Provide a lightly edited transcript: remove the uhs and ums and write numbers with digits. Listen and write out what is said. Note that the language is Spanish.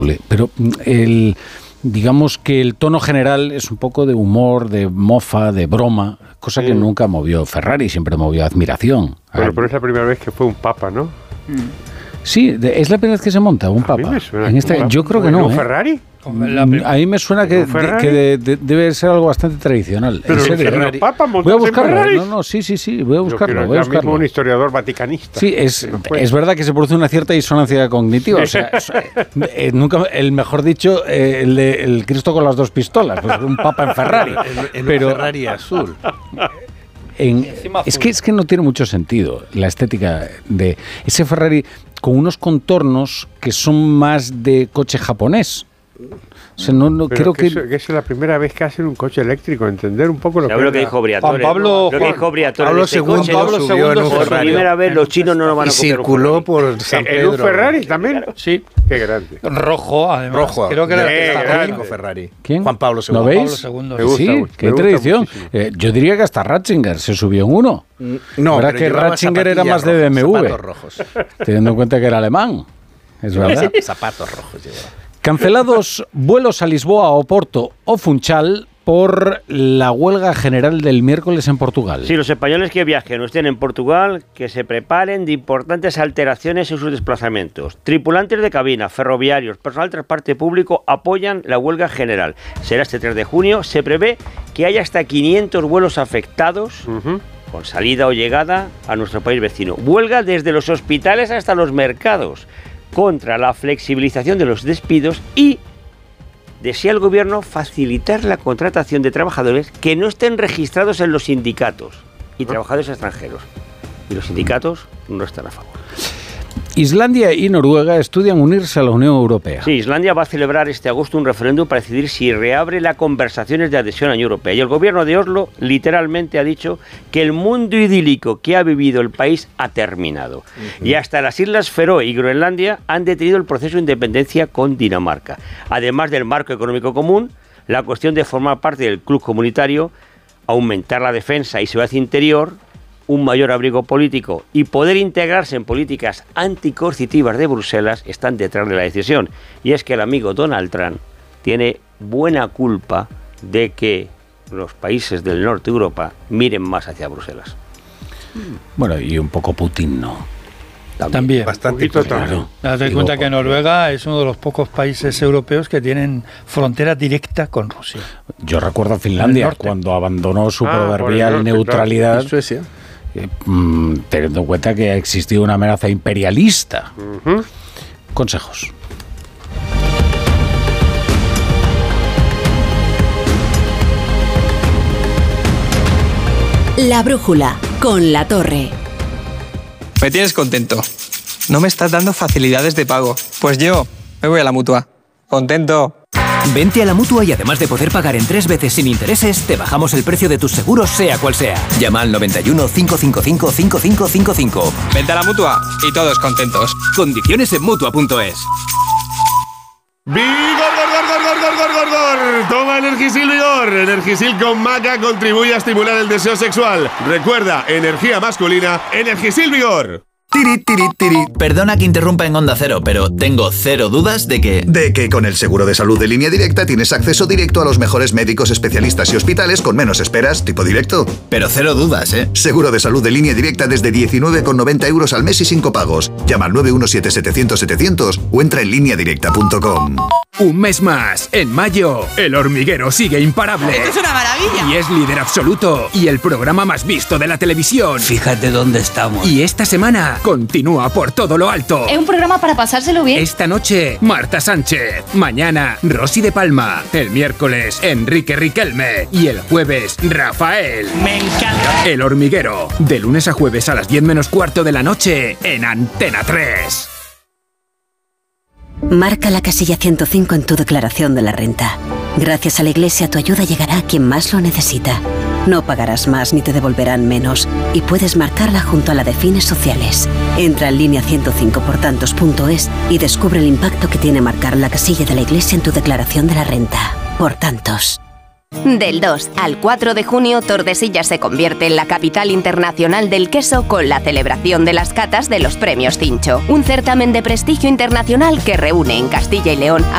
Pero digamos que el tono general es un poco de humor, de mofa, de broma, cosa que nunca movió Ferrari, siempre movió admiración. Bueno, pero es la primera vez que fue un papa, ¿no? Sí, es la primera vez que se monta un papa. A mí me suena yo creo que no. ¿Un Ferrari? A mí me suena que debe ser algo bastante tradicional. Pero el papa voy a buscarlo. Sí, voy a buscarlo. Yo mismo un historiador vaticanista. Sí, es verdad que se produce una cierta disonancia cognitiva. O sea, nunca, el mejor dicho, el Cristo con las dos pistolas, pues un papa en Ferrari. Pero Ferrari azul. Es que no tiene mucho sentido la estética de ese Ferrari con unos contornos que son más de coche japonés. O sea, no creo que es la primera vez que hacen un coche eléctrico, entender un poco lo que dijo Briatore. Pablo II por primera vez los chinos no nos van a copiar. Circuló por San Pedro. ¿En un Ferrari también? Sí. Qué grande. Rojo, además. Rojo. Creo que era el Ferrari. ¿Quién? Juan Pablo II. ¿Lo veis? Me gusta, sí, qué tradición. Yo diría que hasta Ratzinger se subió en uno. No, verdad que Ratzinger era más de BMW. Zapatos rojos. Teniendo en cuenta que era alemán. Es verdad. Zapatos rojos llevaba. Cancelados vuelos a Lisboa, Oporto o Funchal por la huelga general del miércoles en Portugal. Sí, los españoles que viajen o estén en Portugal, que se preparen de importantes alteraciones en sus desplazamientos. Tripulantes de cabina, ferroviarios, personal de transporte público apoyan la huelga general. Será este 3 de junio. Se prevé que haya hasta 500 vuelos afectados con salida o llegada a nuestro país vecino. Huelga desde los hospitales hasta los mercados, contra la flexibilización de los despidos y desea el gobierno facilitar la contratación de trabajadores que no estén registrados en los sindicatos y trabajadores extranjeros. Y los sindicatos no están a favor. Islandia y Noruega estudian unirse a la Unión Europea. Sí, Islandia va a celebrar este agosto un referéndum para decidir si reabre las conversaciones de adhesión a la Unión Europea. Y el gobierno de Oslo literalmente ha dicho que el mundo idílico que ha vivido el país ha terminado. Y hasta las Islas Feroe y Groenlandia han detenido el proceso de independencia con Dinamarca. Además del marco económico común, la cuestión de formar parte del club comunitario, aumentar la defensa y seguridad interior, un mayor abrigo político y poder integrarse en políticas anticoercitivas de Bruselas están detrás de la decisión. Y es que el amigo Donald Trump tiene buena culpa de que los países del norte de Europa miren más hacia Bruselas. Bueno, y un poco Putin, ¿no? También. Bastante claro. Date cuenta que Noruega es uno de los pocos países europeos que tienen frontera directa con Rusia. Yo recuerdo a Finlandia cuando abandonó su proverbial neutralidad. Claro. Suecia. Teniendo en cuenta que ha existido una amenaza imperialista. Consejos. La brújula con La Torre. Me tienes contento. No me estás dando facilidades de pago. Pues yo me voy a la Mutua. Contento. Vente a la Mutua y además de poder pagar en 3 veces sin intereses, te bajamos el precio de tus seguros sea cual sea. Llama al 91 555 5555. Vente a la Mutua y todos contentos. Condiciones en Mutua.es. ¡Vigor! Toma Energisil Vigor. Energisil con maca contribuye a estimular el deseo sexual. Recuerda, energía masculina, Energisil Vigor. Perdona que interrumpa en Onda Cero, pero tengo cero dudas de que con el seguro de salud de Línea Directa tienes acceso directo a los mejores médicos, especialistas y hospitales con menos esperas, tipo directo. Pero cero dudas, ¿eh? Seguro de salud de Línea Directa desde 19,90 € al mes y sin copagos. Llama al 917-700-700 o entra en lineadirecta.com. Un mes más. En mayo, El Hormiguero sigue imparable. ¡Esto es una maravilla! Y es líder absoluto. Y el programa más visto de la televisión. Fíjate dónde estamos. Y esta semana continúa por todo lo alto. Es un programa para pasárselo bien. Esta noche, Marta Sánchez. Mañana, Rosy de Palma. El miércoles, Enrique Riquelme. Y el jueves, Rafael. Me encanta. El Hormiguero. De lunes a jueves a las 10 menos cuarto de la noche en Antena 3. Marca la casilla 105 en tu declaración de la renta. Gracias a la Iglesia, tu ayuda llegará a quien más lo necesita. No pagarás más ni te devolverán menos. Y puedes marcarla junto a la de fines sociales. Entra en línea105portantos.es y descubre el impacto que tiene marcar la casilla de la Iglesia en tu declaración de la renta. Por tantos. Del 2 al 4 de junio, Tordesillas se convierte en la capital internacional del queso con la celebración de las catas de los Premios Cincho. Un certamen de prestigio internacional que reúne en Castilla y León a